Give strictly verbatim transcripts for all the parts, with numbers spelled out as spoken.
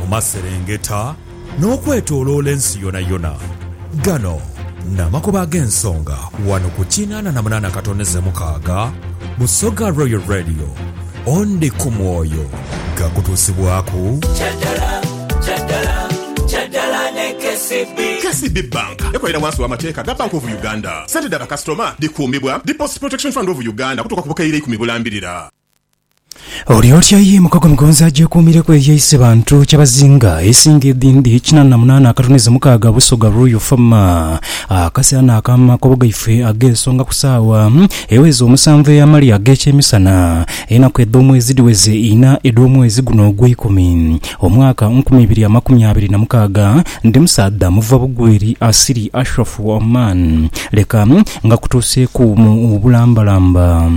Maserengeta n'okwetooloola ensi yona yona. Gano n'amakuba g'ensonga wano ku kinaana na munaana katoneze mukaaga Busoga Royal Radio onde ku mwoyo gakutuusibwaku Kyadala Kyadala Kyadala ne K C B. K C B Bank ekolera wansi w'amateeka ga Bank of Uganda. Ssente dda bakasitoma dikuumibwa Deposit Protection Fund of Uganda kutuuka ku bukayire ikumi bulambirira. Oli otyaye mukago mugonza ajje kuumireko eyeyise bantu kyabazinga esinga edindi kinaana na munaana akatoneze mukaaga Busoga Royal Farm akasana akamakobo gaife ag'ensonga ku ssaawa eweza omusanvu ey'amali ag'ekyemisana enaku ed'omwezi diweze ina ed'omwezi guno ogw'ikumi omwaka nkumi ibiri amakumi abiri na mukaaga ndi musaadha muva bugweri Asiri Ashraf Oman leka nga kutuuseeku mu bulambalamba.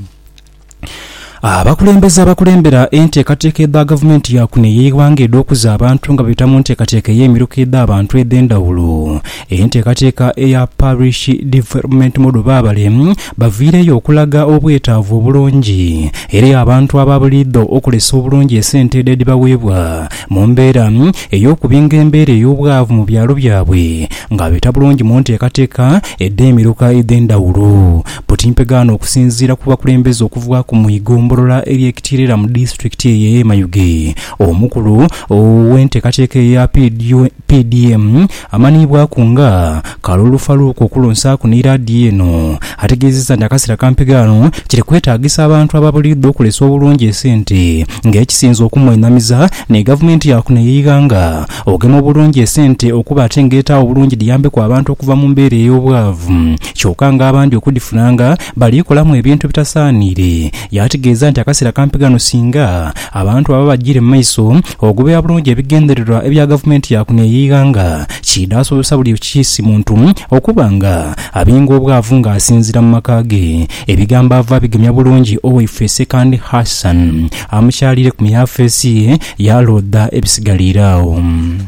Abakulembeza abakulembera enteekateeka edda gavumenti yakune yeewangedde okuza abantu nga bitamu nteekateeka y'emiruka edda abantu ed'endawulo. Enteekateeka eya Parish Development Model baabale baviireyo okulaga obwetaavu obulungi era abantu ababuliddo okulesa obulungi esente edda baweebwa mu mbeera ey'okubinga embeera ey'obwavu mu byalo byabwe nga bita bulungi mu nteekateeka edda emiruka ed'endawulo. Putimpegaano okusinziira ku bakulembeza okuva ku muyigombo eryekitirira mu district ye Mayuge omukulu ow'enteekateeka ya P D M amanibwa kunga Kalulu Faruku okulonsa ku n'iraadiyo eno ategeezezza nti akaseera kampegaano kiri kwetaagisa abantu ababulidde okulesa obulungi esente ng'ekisinza okumwenamiza ne gavumenti yakune yeeyiganga ogema obulungi esente okuba ate ng'etaawo obulungi diyambe ku abantu okuva mu mbeera ey'obwavu kyokka ng'abandi okudifunanga baliikolamu ebintu bitasaanire. Yategeeza nti akaseera kampigano singa abantu aba bajjire mu maiso ogoberera bulungi ebigendererwa ebya gavumenti yakune yeeyiganga kidaasobozesa buli kisi muntu okubanga abinga obwavu ng'asinzira mu maka ge. Ebigambo ava bigemya bulungi owaife Second Hassan amukyalire ku myafeesi yalodda ebisigaliraawo.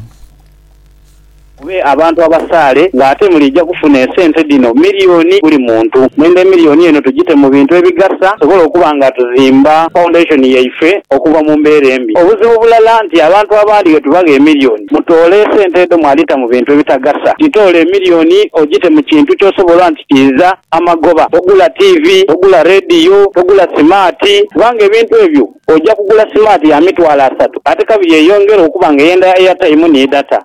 We abantu abasaale ng'ate mulijja kufuna esente dino miliyoni buli muntu mwenda miliyoni eno tugite mu bintu ebigasa sobola okuba nga tuzimba foundation yaife okuva mu mbeera embi. Obuzibu bulala nti abantu abandi ge tubaga emiliyoni mutoole esente edo mwalita mu bintu ebitagasa. Titoole emiliyoni ogite mu kintu ky'osobola nti kiza amagoba ogula T V ogula radio ogula simaati kubanga ebintu ebyo ojja kugula simaati ya mitwalo asatu ate kabiri eyongera okuba nga eyenda airtime ne data.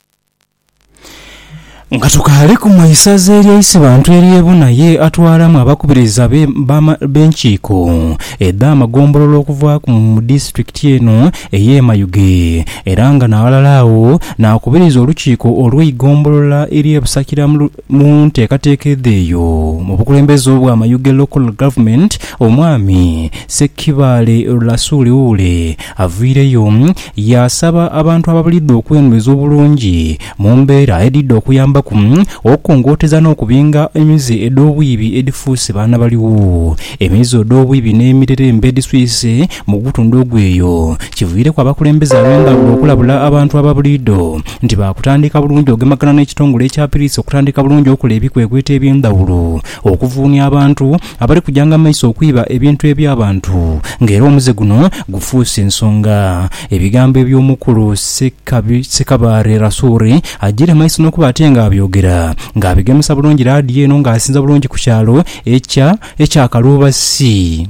Nga tukaale ku mwesaza eryeyise bantu eryebo naye atwalamu abakubiriza b'enkiiko edda amagombolola okuva mu disitulikiti eno ey'e Mayuge era nga n'awalalaawo n'akubiriza olukiiko olw'eigombolola eryebusakira mu nteekateeka edda eyo mu bukulembeze obwa Mayuge Local Government omwami Ssekibale Lasuuli Ule aviireyo yasaba abantu ababulidde okwenyweza obulungi mu mbeera edidde okuyamba okukongoteza n'okubinga emize ed'obwibi edifuuse baana baliwo. Emize ed'obwibi n'emirerembe ediswise mu gutundu ogweyo kiviireko abakulembeze ab'endawulo okulabula abantu ababuliddo nti baakutandika bulungi ogemagana n'ekitongole ekya poliisi okutandika bulungi okola ebikwekweta eby'endawulo okuvuunya abantu abali kujanga maiso okwiba ebintu eby'abantu ng'era omuze guno gufuuse ensonga. Ebigambo eby'omukulu Ssekabale Lasuuli ajjire maiso n'okuba ate nga abyogera ng'abigemesa bulungi raadiyo eno ng'asinza bulungi ku kyalo ekya ekyakaluubasi.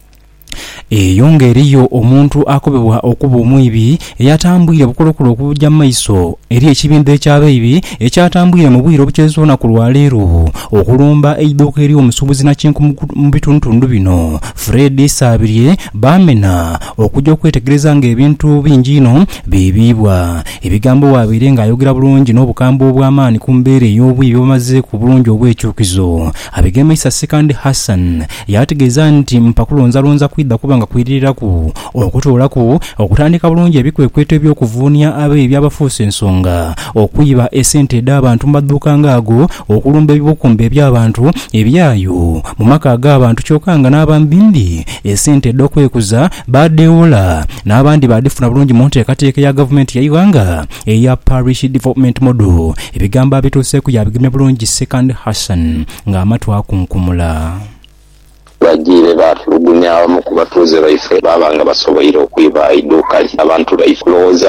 Eyo ng'eriyo omuntu akobebwa okuba omwibi eyatambwire bukolokolo okujja mu maiso eri ekibinda eky'abaibi ekyatambwire mu bwire obukyeza olunaku lwa leero okulumba eiduuka eri omusuubuzi nakinku mu bitundutundu bino Fred Sabirye baamena okujja okwetegereza ng'ebintu bingi ino biibibwa. Ebigambo waabiire ng'ayogera bulungi n'obukambwe obw'amaanyi ku mbeera ey'obwibi bamaze ku bulungi obw'ekyukizo. Abigemesa Second Hassan yategeeza nti mpakulonzalonza kwidda kuba nga kwiririraku okutoolaku okutandika bulungi ebikwekweto eby'okuvuunya ab'ebyo abafuuse ensonga okuyiba esente ed'abantu mu maduuka ng'ago okulumba ebibukumbi eby'abantu ebyayo mu maka ag'abantu kyokka nga n'abambindi esente ed'okwekuza baddewola n'abandi badifuna bulungi mu nteekateeka ya gavumenti ya Uganda eya Parish Development Model. Ebigambo abituuseeku yabigemye bulungi Second Hassan ng'amatu akunkumula. Bagiire batulugunya abamu ku batuuze baife babanga basoboire okwiba eiduuka abantu baife kulowooza